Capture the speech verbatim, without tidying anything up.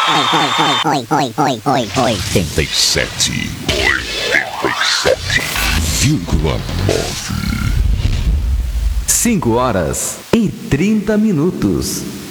oitenta e sete. oitenta e sete vírgula nove. cinco horas e trinta minutos.